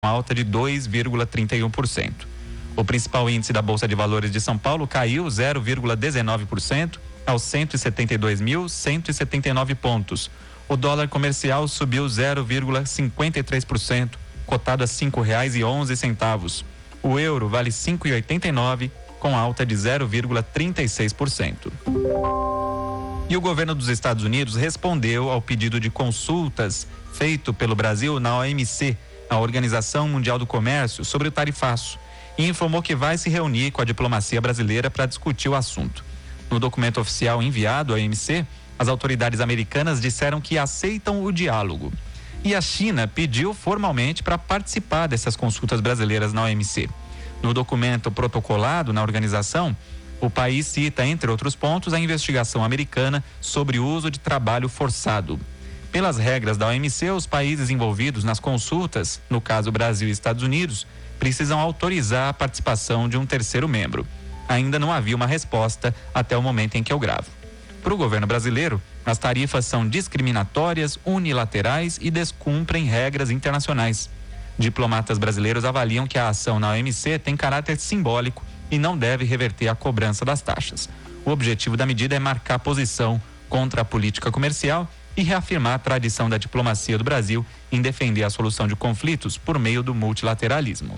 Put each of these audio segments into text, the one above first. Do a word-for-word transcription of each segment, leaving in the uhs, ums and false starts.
alta de dois vírgula trinta e um por cento. O principal índice da Bolsa de Valores de São Paulo caiu zero vírgula dezenove por cento aos cento e setenta e dois mil, cento e setenta e nove pontos. O dólar comercial subiu zero vírgula cinquenta e três por cento, cotado a cinco reais e onze centavos. O euro vale cinco reais e oitenta e nove centavos, com alta de zero vírgula trinta e seis por cento. E o governo dos Estados Unidos respondeu ao pedido de consultas feito pelo Brasil na O M C, a Organização Mundial do Comércio, sobre o tarifaço, e informou que vai se reunir com a diplomacia brasileira para discutir o assunto. No documento oficial enviado à O M C, as autoridades americanas disseram que aceitam o diálogo. E a China pediu formalmente para participar dessas consultas brasileiras na O M C. No documento protocolado na organização, o país cita, entre outros pontos, a investigação americana sobre o uso de trabalho forçado. Pelas regras da O M C, os países envolvidos nas consultas, no caso Brasil e Estados Unidos, precisam autorizar a participação de um terceiro membro. Ainda não havia uma resposta até o momento em que eu gravo. Para o governo brasileiro, as tarifas são discriminatórias, unilaterais e descumprem regras internacionais. Diplomatas brasileiros avaliam que a ação na O M C tem caráter simbólico e não deve reverter a cobrança das taxas. O objetivo da medida é marcar posição contra a política comercial e reafirmar a tradição da diplomacia do Brasil em defender a solução de conflitos por meio do multilateralismo.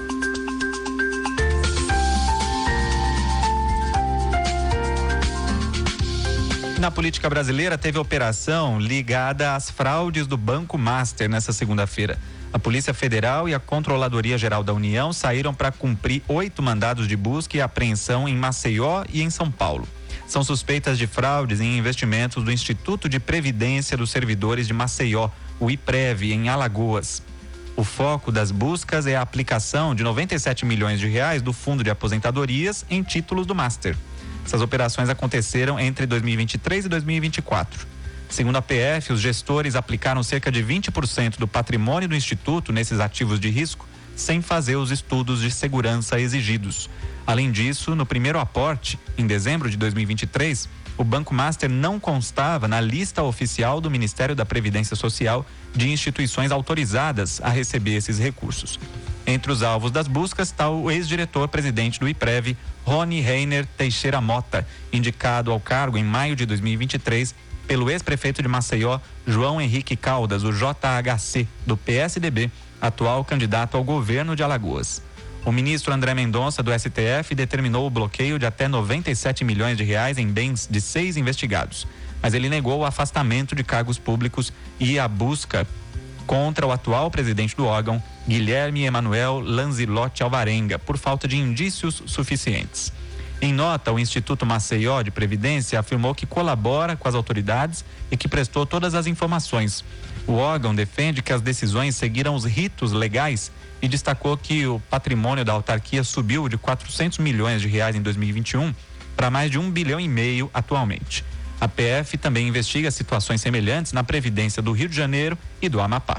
Na política brasileira, teve operação ligada às fraudes do Banco Master nessa segunda-feira. A Polícia Federal e a Controladoria Geral da União saíram para cumprir oito mandados de busca e apreensão em Maceió e em São Paulo. São suspeitas de fraudes em investimentos do Instituto de Previdência dos Servidores de Maceió, o IPREV, em Alagoas. O foco das buscas é a aplicação de noventa e sete milhões de reais do Fundo de Aposentadorias em títulos do Master. Essas operações aconteceram entre dois mil e vinte e três e dois mil e vinte e quatro. Segundo a P F, os gestores aplicaram cerca de vinte por cento do patrimônio do Instituto nesses ativos de risco, sem fazer os estudos de segurança exigidos. Além disso, no primeiro aporte, em dezembro de dois mil e vinte e três, o Banco Master não constava na lista oficial do Ministério da Previdência Social de instituições autorizadas a receber esses recursos. Entre os alvos das buscas está o ex-diretor-presidente do IPREV, Rony Reiner Teixeira Mota, indicado ao cargo em maio de dois mil e vinte e três pelo ex-prefeito de Maceió, João Henrique Caldas, o J H C, do P S D B, atual candidato ao governo de Alagoas. O ministro André Mendonça, do S T F, determinou o bloqueio de até noventa e sete milhões de reais em bens de seis investigados, mas ele negou o afastamento de cargos públicos e a busca contra o atual presidente do órgão, Guilherme Emanuel Lanzilotti Alvarenga, por falta de indícios suficientes. Em nota, o Instituto Maceió de Previdência afirmou que colabora com as autoridades e que prestou todas as informações. O órgão defende que as decisões seguiram os ritos legais e destacou que o patrimônio da autarquia subiu de quatrocentos milhões de reais em dois mil e vinte e um para mais de um bilhão e meio atualmente. A P F também investiga situações semelhantes na Previdência do Rio de Janeiro e do Amapá.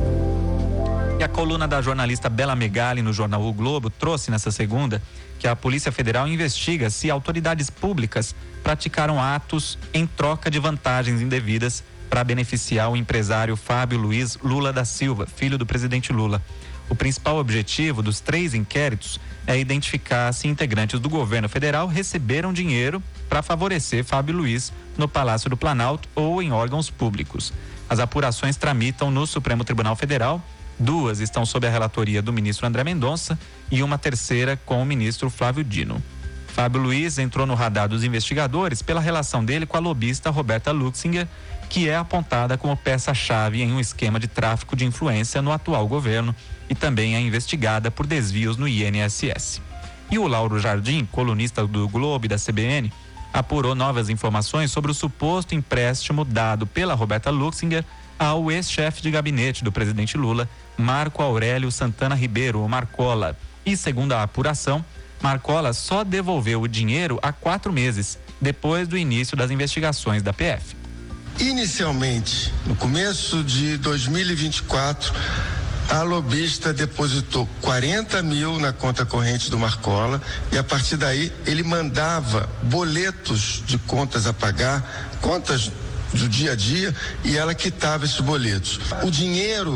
E a coluna da jornalista Bela Megali no jornal O Globo trouxe nessa segunda que a Polícia Federal investiga se autoridades públicas praticaram atos em troca de vantagens indevidas para beneficiar o empresário Fábio Luiz Lula da Silva, filho do presidente Lula. O principal objetivo dos três inquéritos é identificar se integrantes do governo federal receberam dinheiro para favorecer Fábio Luiz no Palácio do Planalto ou em órgãos públicos. As apurações tramitam no Supremo Tribunal Federal. Duas estão sob a relatoria do ministro André Mendonça e uma terceira com o ministro Flávio Dino. Fábio Luiz entrou no radar dos investigadores pela relação dele com a lobista Roberta Luxinger, que é apontada como peça-chave em um esquema de tráfico de influência no atual governo e também é investigada por desvios no I N S S. E o Lauro Jardim, colunista do Globo e da C B N, apurou novas informações sobre o suposto empréstimo dado pela Roberta Luxinger ao ex-chefe de gabinete do presidente Lula, Marco Aurélio Santana Ribeiro, o Marcola. E segundo a apuração, Marcola só devolveu o dinheiro há quatro meses, depois do início das investigações da P F. Inicialmente, no começo de dois mil e vinte e quatro, a lobista depositou quarenta mil na conta corrente do Marcola e a partir daí ele mandava boletos de contas a pagar, contas do dia a dia, e ela quitava esses boletos. O dinheiro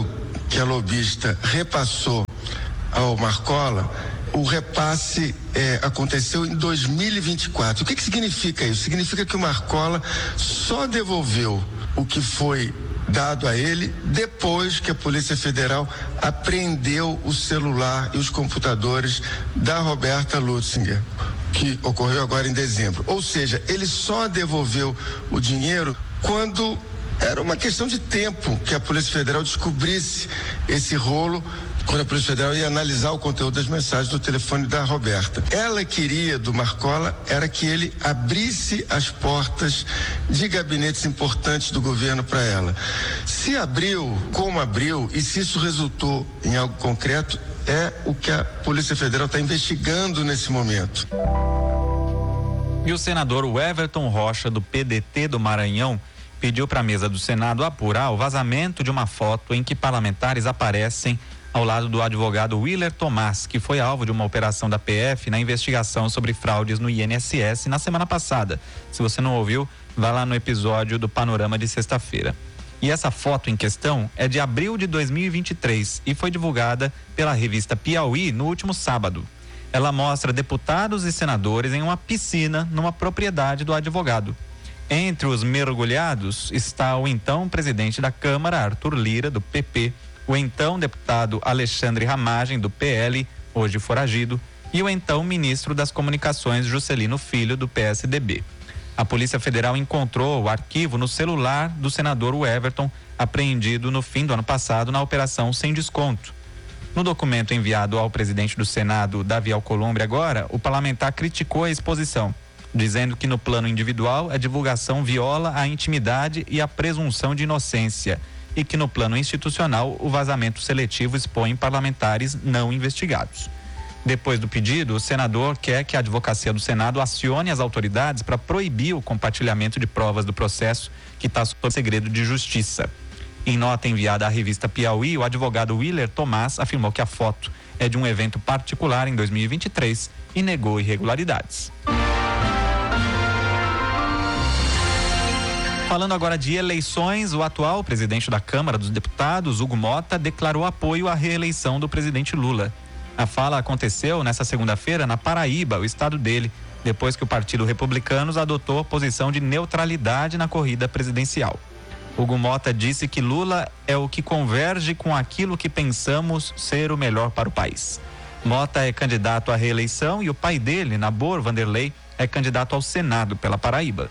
que a lobista repassou ao Marcola, o repasse é, aconteceu em dois mil e vinte e quatro. O que que significa isso? Significa que o Marcola só devolveu o que foi dado a ele depois que a Polícia Federal apreendeu o celular e os computadores da Roberta Lutzinger, que ocorreu agora em dezembro. Ou seja, ele só devolveu o dinheiro quando era uma questão de tempo que a Polícia Federal descobrisse esse rolo, quando a Polícia Federal ia analisar o conteúdo das mensagens do telefone da Roberta. Ela queria, do Marcola, era que ele abrisse as portas de gabinetes importantes do governo para ela. Se abriu, como abriu, e se isso resultou em algo concreto, é o que a Polícia Federal está investigando nesse momento. E o senador Everton Rocha, do P D T do Maranhão, pediu para a mesa do Senado apurar o vazamento de uma foto em que parlamentares aparecem ao lado do advogado Willer Tomás, que foi alvo de uma operação da P F na investigação sobre fraudes no I N S S na semana passada. Se você não ouviu, vá lá no episódio do Panorama de sexta-feira. E essa foto em questão é de abril de dois mil e vinte e três e foi divulgada pela revista Piauí no último sábado. Ela mostra deputados e senadores em uma piscina numa propriedade do advogado. Entre os mergulhados está o então presidente da Câmara, Arthur Lira, do P P, o então deputado Alexandre Ramagem, do P L, hoje foragido, e o então ministro das Comunicações, Juscelino Filho, do P S D B. A Polícia Federal encontrou o arquivo no celular do senador Everton, apreendido no fim do ano passado na Operação Sem Desconto. No documento enviado ao presidente do Senado, Davi Alcolumbre, agora, o parlamentar criticou a exposição, dizendo que no plano individual a divulgação viola a intimidade e a presunção de inocência e que no plano institucional o vazamento seletivo expõe parlamentares não investigados. Depois do pedido, o senador quer que a advocacia do Senado acione as autoridades para proibir o compartilhamento de provas do processo que está sob segredo de justiça. Em nota enviada à revista Piauí, o advogado Willer Tomás afirmou que a foto é de um evento particular em dois mil e vinte e três e negou irregularidades. Falando agora de eleições, o atual presidente da Câmara dos Deputados, Hugo Mota, declarou apoio à reeleição do presidente Lula. A fala aconteceu nesta segunda-feira na Paraíba, o estado dele, depois que o Partido Republicano adotou a posição de neutralidade na corrida presidencial. Hugo Mota disse que Lula é o que converge com aquilo que pensamos ser o melhor para o país. Mota é candidato à reeleição e o pai dele, Nabor Vanderlei, é candidato ao Senado pela Paraíba.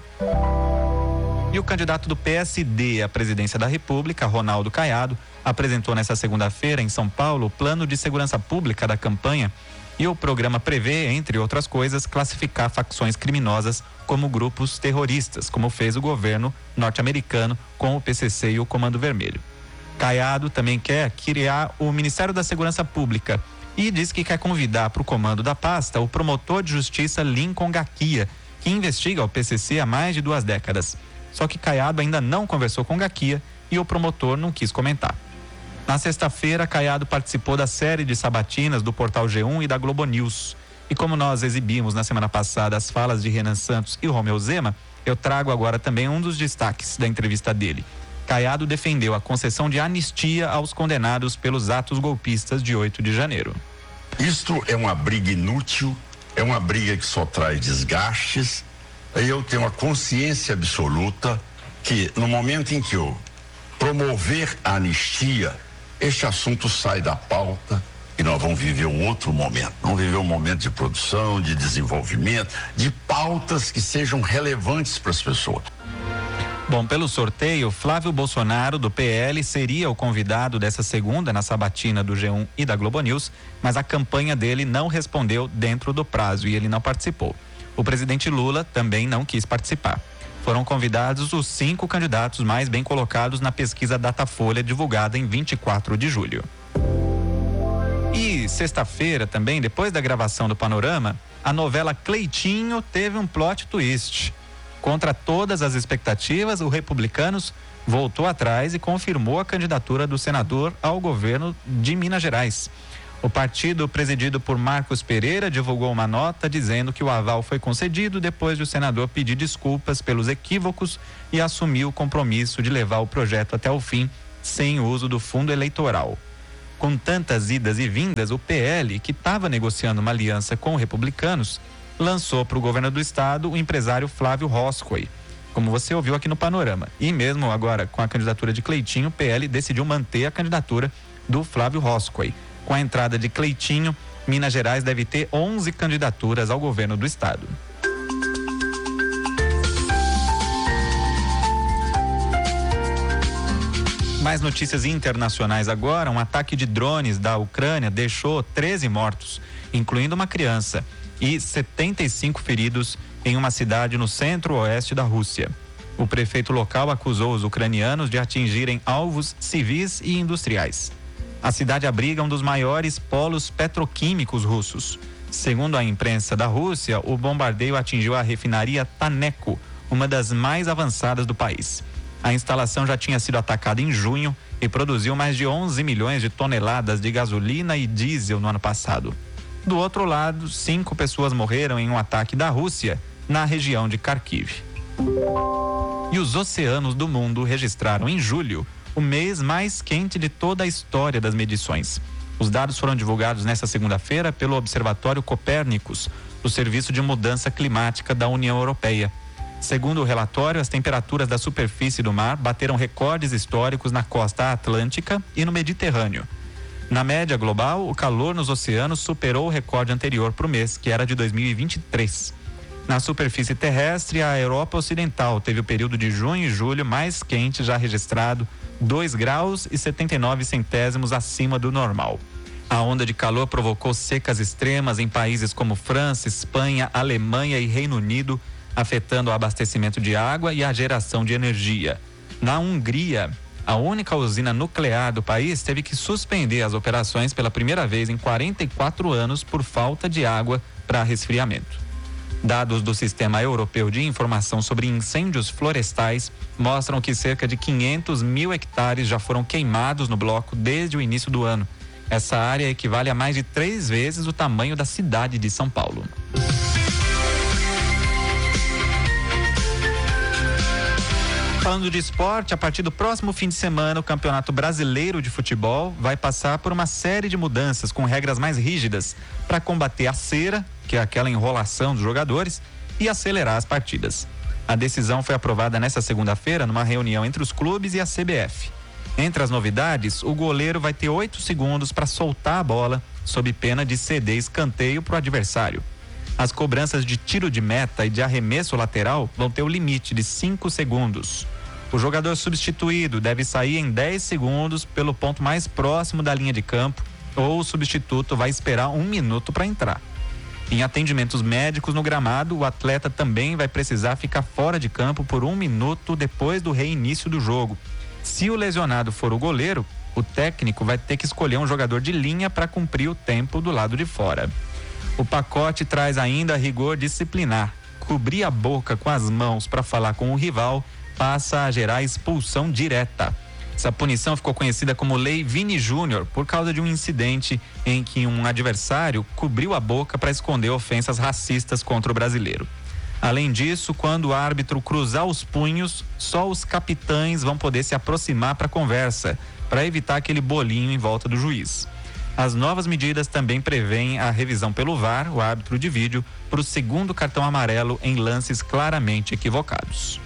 E o candidato do P S D à presidência da República, Ronaldo Caiado, apresentou nesta segunda-feira em São Paulo o plano de segurança pública da campanha e o programa prevê, entre outras coisas, classificar facções criminosas como grupos terroristas, como fez o governo norte-americano com o P C C e o Comando Vermelho. Caiado também quer criar o Ministério da Segurança Pública e diz que quer convidar para o comando da pasta o promotor de justiça Lincoln Gaquia, que investiga o P C C há mais de duas décadas. Só que Caiado ainda não conversou com Gaquia e o promotor não quis comentar. Na sexta-feira, Caiado participou da série de sabatinas do Portal G um e da Globo News. E como nós exibimos na semana passada as falas de Renan Santos e Romeu Zema, eu trago agora também um dos destaques da entrevista dele. Caiado defendeu a concessão de anistia aos condenados pelos atos golpistas de oito de janeiro. Isto é uma briga inútil, é uma briga que só traz desgastes. Eu tenho a consciência absoluta que no momento em que eu promover a anistia, este assunto sai da pauta e nós vamos viver um outro momento. Vamos viver um momento de produção, de desenvolvimento, de pautas que sejam relevantes para as pessoas. Bom, pelo sorteio, Flávio Bolsonaro, do P L, seria o convidado dessa segunda na sabatina do G um e da Globo News, mas a campanha dele não respondeu dentro do prazo e ele não participou. O presidente Lula também não quis participar. Foram convidados os cinco candidatos mais bem colocados na pesquisa Datafolha, divulgada em vinte e quatro de julho. E sexta-feira também, depois da gravação do Panorama, a novela Cleitinho teve um plot twist. Contra todas as expectativas, o Republicanos voltou atrás e confirmou a candidatura do senador ao governo de Minas Gerais. O partido, presidido por Marcos Pereira, divulgou uma nota dizendo que o aval foi concedido depois de o senador pedir desculpas pelos equívocos e assumir o compromisso de levar o projeto até o fim, sem uso do fundo eleitoral. Com tantas idas e vindas, o P L, que estava negociando uma aliança com republicanos, lançou para o governo do estado o empresário Flávio Roscoe, como você ouviu aqui no Panorama. E mesmo agora com a candidatura de Cleitinho, o P L decidiu manter a candidatura do Flávio Roscoe. Com a entrada de Cleitinho, Minas Gerais deve ter onze candidaturas ao governo do estado. Mais notícias internacionais agora. Um ataque de drones da Ucrânia deixou treze mortos, incluindo uma criança, e setenta e cinco feridos em uma cidade no centro-oeste da Rússia. O prefeito local acusou os ucranianos de atingirem alvos civis e industriais. A cidade abriga um dos maiores polos petroquímicos russos. Segundo a imprensa da Rússia, o bombardeio atingiu a refinaria Taneco, uma das mais avançadas do país. A instalação já tinha sido atacada em junho e produziu mais de onze milhões de toneladas de gasolina e diesel no ano passado. Do outro lado, cinco pessoas morreram em um ataque da Rússia na região de Kharkiv. E os oceanos do mundo registraram em julho o mês mais quente de toda a história das medições. Os dados foram divulgados nesta segunda-feira pelo Observatório Copérnicus, o Serviço de Mudança Climática da União Europeia. Segundo o relatório, as temperaturas da superfície do mar bateram recordes históricos na costa atlântica e no Mediterrâneo. Na média global, o calor nos oceanos superou o recorde anterior para o mês, que era de dois mil e vinte e três. Na superfície terrestre, a Europa Ocidental teve o período de junho e julho mais quente já registrado, dois graus e setenta e nove centésimos acima do normal. A onda de calor provocou secas extremas em países como França, Espanha, Alemanha e Reino Unido, afetando o abastecimento de água e a geração de energia. Na Hungria, a única usina nuclear do país teve que suspender as operações pela primeira vez em quarenta e quatro anos por falta de água para resfriamento. Dados do Sistema Europeu de Informação sobre Incêndios Florestais mostram que cerca de quinhentos mil hectares já foram queimados no bloco desde o início do ano. Essa área equivale a mais de três vezes o tamanho da cidade de São Paulo. Falando de esporte, a partir do próximo fim de semana, o Campeonato Brasileiro de Futebol vai passar por uma série de mudanças com regras mais rígidas para combater a cera, que é aquela enrolação dos jogadores, e acelerar as partidas. A decisão foi aprovada nesta segunda-feira numa reunião entre os clubes e a C B F. Entre as novidades, o goleiro vai ter oito segundos para soltar a bola, sob pena de ceder escanteio para o adversário. As cobranças de tiro de meta e de arremesso lateral vão ter o limite de cinco segundos. O jogador substituído deve sair em dez segundos pelo ponto mais próximo da linha de campo, ou o substituto vai esperar um minuto para entrar. Em atendimentos médicos no gramado, o atleta também vai precisar ficar fora de campo por um minuto depois do reinício do jogo. Se o lesionado for o goleiro, o técnico vai ter que escolher um jogador de linha para cumprir o tempo do lado de fora. O pacote traz ainda rigor disciplinar. Cobrir a boca com as mãos para falar com o rival passa a gerar expulsão direta. Essa punição ficou conhecida como Lei Vini Júnior por causa de um incidente em que um adversário cobriu a boca para esconder ofensas racistas contra o brasileiro. Além disso, quando o árbitro cruzar os punhos, só os capitães vão poder se aproximar para a conversa, para evitar aquele bolinho em volta do juiz. As novas medidas também prevêem a revisão pelo V A R, o árbitro de vídeo, para o segundo cartão amarelo em lances claramente equivocados.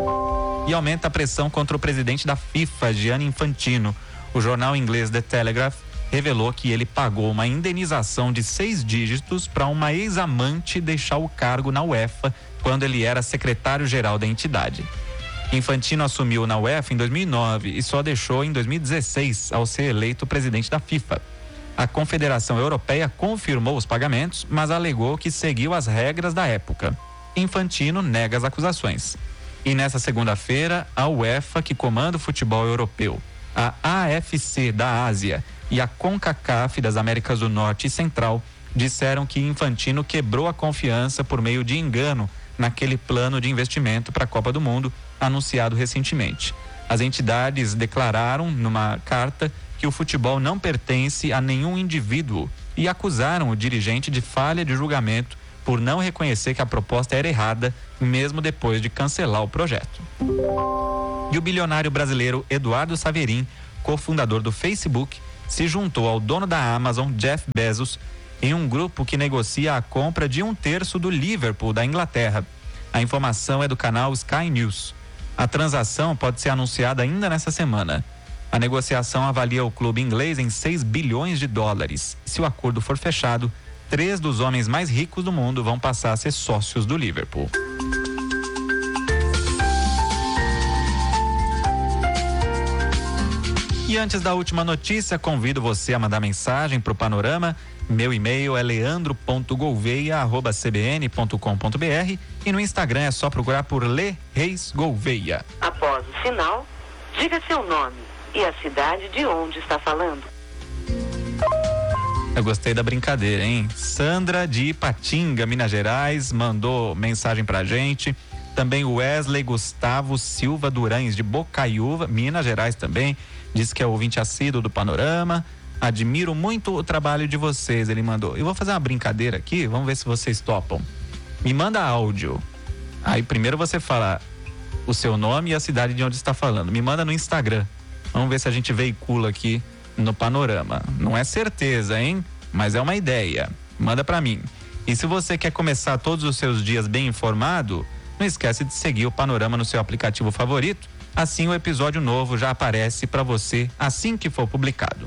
E aumenta a pressão contra o presidente da FIFA, Gianni Infantino. O jornal inglês The Telegraph revelou que ele pagou uma indenização de seis dígitos para uma ex-amante deixar o cargo na UEFA quando ele era secretário-geral da entidade. Infantino assumiu na UEFA em dois mil e nove e só deixou em dois mil e dezesseis ao ser eleito presidente da FIFA. A Confederação Europeia confirmou os pagamentos, mas alegou que seguiu as regras da época. Infantino nega as acusações. E nessa segunda-feira, a UEFA, que comanda o futebol europeu, a A F C da Ásia e a CONCACAF das Américas do Norte e Central disseram que Infantino quebrou a confiança por meio de engano naquele plano de investimento para a Copa do Mundo anunciado recentemente. As entidades declararam numa carta que o futebol não pertence a nenhum indivíduo e acusaram o dirigente de falha de julgamento por não reconhecer que a proposta era errada, mesmo depois de cancelar o projeto. E o bilionário brasileiro Eduardo Saverin, cofundador do Facebook, se juntou ao dono da Amazon, Jeff Bezos, em um grupo que negocia a compra de um terço do Liverpool, da Inglaterra. A informação é do canal Sky News. A transação pode ser anunciada ainda nessa semana. A negociação avalia o clube inglês em seis bilhões de dólares. Se o acordo for fechado, três dos homens mais ricos do mundo vão passar a ser sócios do Liverpool. E antes da última notícia, convido você a mandar mensagem para o Panorama. Meu e-mail é leandro ponto gouveia arroba c b n ponto com ponto b r e no Instagram é só procurar por Lê Reis Gouveia. Após o sinal, diga seu nome e a cidade de onde está falando. Eu gostei da brincadeira, hein? Sandra de Ipatinga, Minas Gerais, mandou mensagem pra gente. Também o Wesley Gustavo Silva Durães, de Bocaiúva, Minas Gerais também, diz que é ouvinte assíduo do Panorama. Admiro muito o trabalho de vocês, ele mandou. Eu vou fazer uma brincadeira aqui, vamos ver se vocês topam. Me manda áudio. Aí primeiro você fala o seu nome e a cidade de onde está falando. Me manda no Instagram. Vamos ver se a gente veicula aqui no Panorama. Não é certeza, hein? Mas é uma ideia. Manda pra mim. E se você quer começar todos os seus dias bem informado, não esquece de seguir o Panorama no seu aplicativo favorito. Assim o episódio novo já aparece pra você assim que for publicado.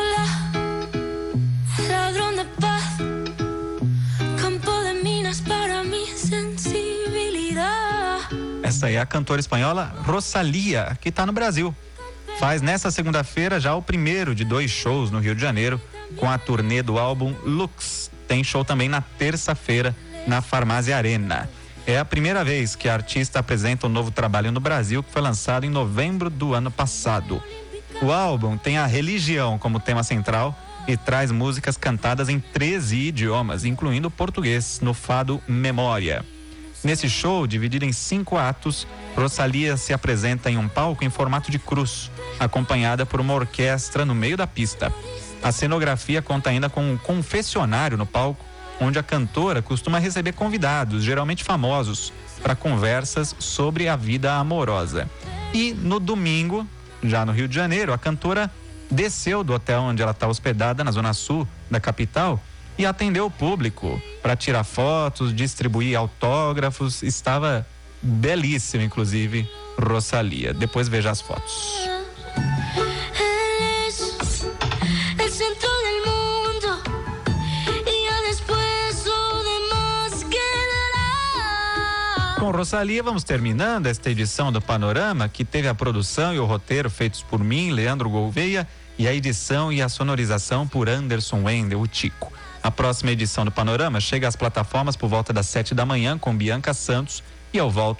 Essa aí é a cantora espanhola Rosalía, que tá no Brasil. Faz nessa segunda-feira já o primeiro de dois shows no Rio de Janeiro, com a turnê do álbum Lux. Tem show também na terça-feira na Farmácia Arena. É a primeira vez que a artista apresenta um novo trabalho no Brasil, que foi lançado em novembro do ano passado. O álbum tem a religião como tema central e traz músicas cantadas em treze idiomas, incluindo o português, no fado Memória. Nesse show, dividido em cinco atos, Rosalía se apresenta em um palco em formato de cruz, acompanhada por uma orquestra no meio da pista. A cenografia conta ainda com um confessionário no palco, onde a cantora costuma receber convidados, geralmente famosos, para conversas sobre a vida amorosa. E no domingo, já no Rio de Janeiro, a cantora desceu do hotel onde ela está hospedada, na zona sul da capital, e atendeu o público para tirar fotos, distribuir autógrafos. Estava belíssimo, inclusive, Rosalía. Depois veja as fotos. Com Rosalía, vamos terminando esta edição do Panorama, que teve a produção e o roteiro feitos por mim, Leandro Gouveia, e a edição e a sonorização por Anderson Wendel, o Tico. A próxima edição do Panorama chega às plataformas por volta das sete da manhã com Bianca Santos, e eu volto